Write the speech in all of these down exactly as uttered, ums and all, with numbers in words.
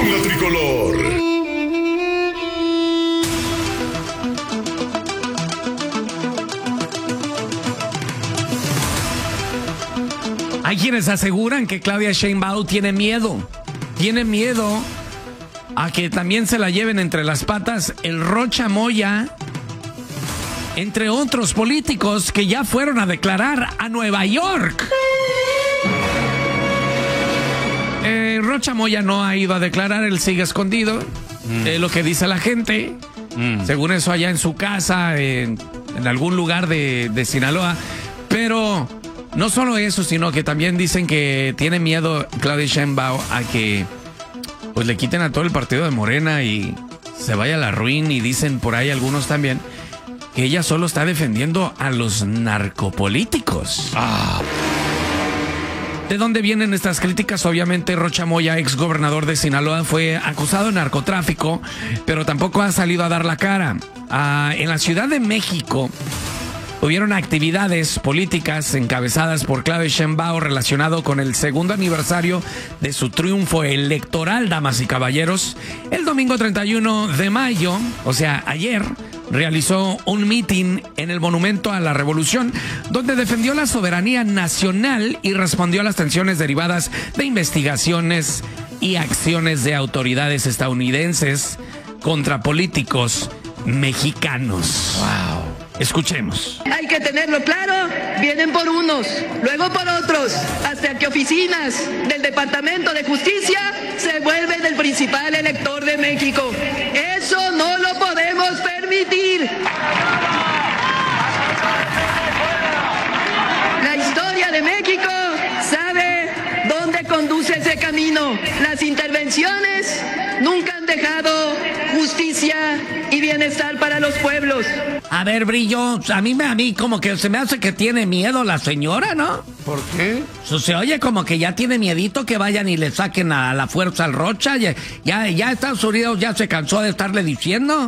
con la tricolor. Hay quienes aseguran que Claudia Sheinbaum tiene miedo. Tiene miedo a que también se la lleven entre las patas el Rocha Moya, entre otros políticos que ya fueron a declarar a Nueva York. Eh, Rocha Moya no ha ido a declarar, él sigue escondido. Mm. Eh, lo que dice la gente, mm. según eso allá en su casa, en, en algún lugar de, de Sinaloa. Pero no solo eso, sino que también dicen que tiene miedo Claudia Sheinbaum a que pues le quiten a todo el partido de Morena y se vaya a la ruina. Y dicen por ahí algunos también que ella solo está defendiendo a los narcopolíticos. Ah. ¿De dónde vienen estas críticas? Obviamente Rocha Moya, ex gobernador de Sinaloa, fue acusado de narcotráfico, pero tampoco ha salido a dar la cara. Ah, en la Ciudad de México hubieron actividades políticas encabezadas por Claudia Sheinbaum relacionado con el segundo aniversario de su triunfo electoral, damas y caballeros. El domingo treinta y uno de mayo, o sea, ayer, realizó un mitin en el Monumento a la Revolución, donde defendió la soberanía nacional y respondió a las tensiones derivadas de investigaciones y acciones de autoridades estadounidenses contra políticos mexicanos. Wow. Escuchemos. Hay que tenerlo claro, vienen por unos, luego por otros, hasta que oficinas del Departamento de Justicia se vuelven el principal elector de México. Eso no lo podemos permitir. La historia de México sabe dónde conduce ese camino. Las intervenciones nunca han dejado justicia y bienestar para los pueblos. A ver, Brillo, a mí, a mí como que se me hace que tiene miedo la señora, ¿no? ¿Por qué? Se oye como que ya tiene miedito que vayan y le saquen a la fuerza al Rocha. Ya, ya, ya Estados Unidos ya se cansó de estarle diciendo.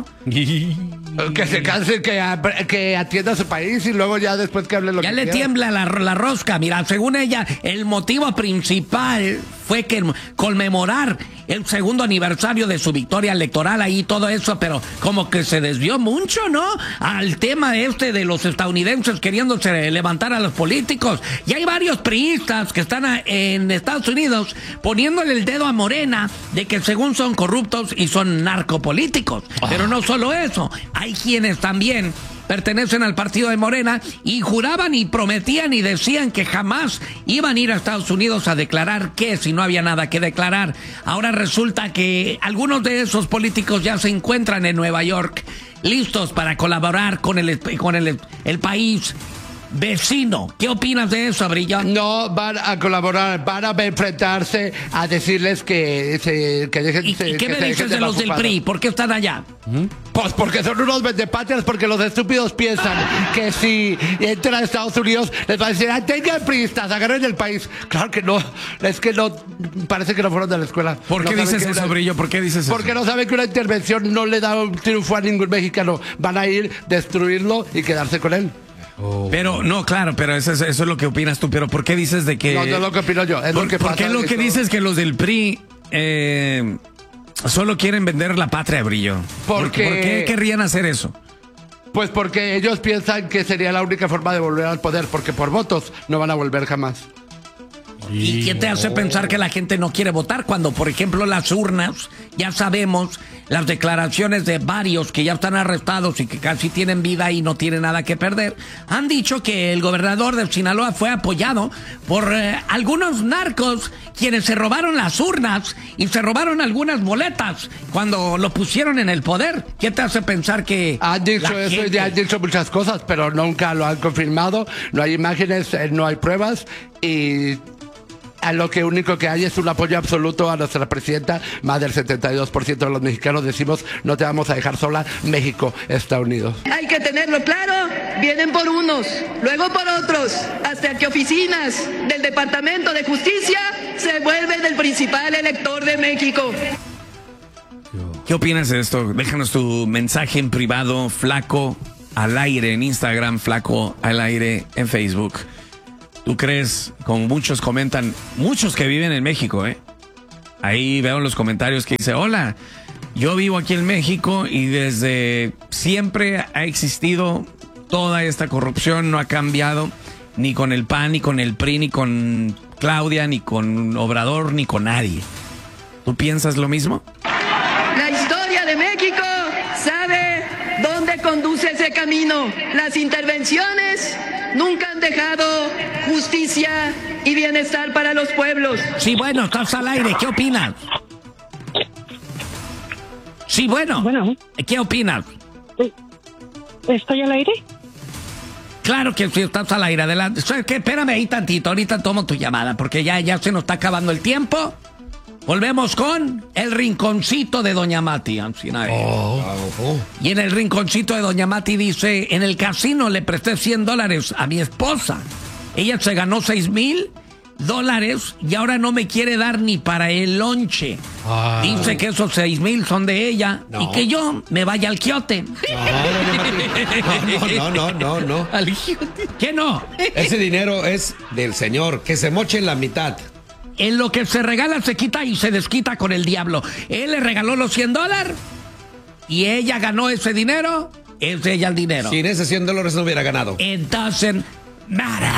Que se canse, que, que atienda a su país y luego ya después que hable lo ya que le quiera. tiembla la, la rosca. Mira, según ella, el motivo principal fue que conmemorar el segundo aniversario de su victoria electoral, ahí todo eso, pero como que se desvió mucho, ¿no? Al tema este de los estadounidenses queriéndose levantar a los políticos. Y hay varios priistas que están a, en Estados Unidos poniéndole el dedo a Morena de que según son corruptos y son narcopolíticos. Oh. Pero no solo eso, hay quienes también pertenecen al partido de Morena y juraban y prometían y decían que jamás iban a ir a Estados Unidos a declarar que si no había nada que declarar. Ahora resulta que algunos de esos políticos ya se encuentran en Nueva York listos para colaborar con el, con el, el país vecino. ¿Qué opinas de eso, Brillón? No van a colaborar, van a enfrentarse a decirles que se que dejen. ¿Y, se, ¿y qué que me se dices de los del P R I? ¿Por qué están allá? ¿Mm? Pues porque son unos vendepatrias, porque los estúpidos piensan que si entran a Estados Unidos les va a decir, ah, tengan priistas, agarren el país. Claro que no, es que no, parece que no fueron de la escuela. ¿Por no qué dices eso, una, Brillo? ¿Por qué dices eso? Porque no saben que una intervención no le da un triunfo a ningún mexicano. Van a ir, destruirlo y quedarse con él. Oh. Pero, no, claro, pero eso es, eso es lo que opinas tú. Pero ¿por qué dices de que...? No, no es lo que opino yo, es ¿Por, lo que ¿por pasa. qué lo que eso... dices que los del P R I eh, solo quieren vender la patria, Brillo? Porque... ¿Por, ¿Por qué querrían hacer eso? Pues porque ellos piensan que sería la única forma de volver al poder, porque por votos no van a volver jamás. ¿Y qué te hace pensar que la gente no quiere votar cuando, por ejemplo, las urnas, ya sabemos, las declaraciones de varios que ya están arrestados y que casi tienen vida y no tienen nada que perder, han dicho que el gobernador de Sinaloa fue apoyado por eh, algunos narcos quienes se robaron las urnas y se robaron algunas boletas cuando lo pusieron en el poder? ¿Qué te hace pensar que han dicho eso gente... y han dicho muchas cosas, pero nunca lo han confirmado? No hay imágenes, no hay pruebas y... A lo que único que hay es un apoyo absoluto a nuestra presidenta. Más del setenta y dos por ciento de los mexicanos decimos no te vamos a dejar sola, México está unido. Hay que tenerlo claro, vienen por unos, luego por otros, hasta que oficinas del Departamento de Justicia se vuelven el principal elector de México. ¿Qué opinas de esto? Déjanos tu mensaje en privado, Flaco al aire en Instagram, Flaco al aire en Facebook. ¿Tú crees, como muchos comentan, muchos que viven en México, eh? ahí veo en los comentarios que dice, hola, yo vivo aquí en México y desde siempre ha existido toda esta corrupción, no ha cambiado ni con el P A N, ni con el P R I, ni con Claudia, ni con Obrador, ni con nadie. ¿Tú piensas lo mismo? La historia de México sabe dónde conduce ese camino. Las intervenciones nunca han dejado justicia y bienestar para los pueblos. Sí, bueno, estás al aire, ¿qué opinas? Sí, bueno, Bueno. ¿qué opinas? ¿Estoy al aire? Claro que sí, estás al aire, adelante. ¿Sabes qué? Espérame ahí tantito, ahorita tomo tu llamada, porque ya, ya se nos está acabando el tiempo. Volvemos con el rinconcito de Doña Mati. Oh. Oh. Y en el rinconcito de Doña Mati dice, en el casino le presté cien dólares a mi esposa. Ella se ganó seis mil dólares y ahora no me quiere dar ni para el lonche. Ah. Dice que esos seis mil son de ella no. y que yo me vaya al quiote. No, no, no, no, no. ¿Al quiote? ¿Qué no? Ese dinero es del señor, que se moche en la mitad. En lo que se regala se quita y se desquita con el diablo. Él le regaló los cien dólares y ella ganó ese dinero. Es de ella el dinero. Sin ese cien dólares no hubiera ganado. Entonces, nada.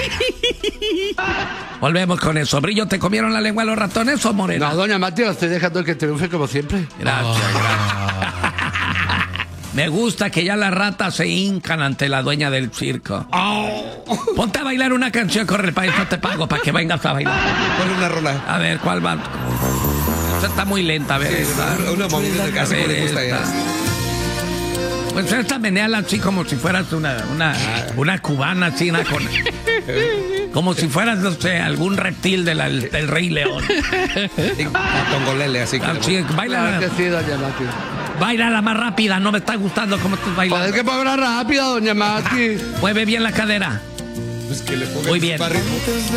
Volvemos con eso. Brillo, ¿te comieron la lengua los ratones o Morena? No, Doña Mati, estoy dejando que triunfe como siempre. Gracias, oh. gracias. Me gusta que ya las ratas se hincan ante la dueña del circo. Oh. Ponte a bailar una canción, corre el país, no te pago para que vengas a bailar. Ponle una rola. A ver, ¿cuál va? Esta está muy lenta, a ver. Sí, una, una movida de casa que le gusta ya. Pues esta meneala así como si fueras una, una, una cubana china con... Como si fueras, no sé, algún reptil de la, del Rey León. Tongolele, así que... Así, baila, sí, Doña Mati. Baila la más rápida, no me está gustando cómo estás bailando. Pues es que bailar rápido, Doña Mati. Mueve bien la cadera. Pues que le Muy bien.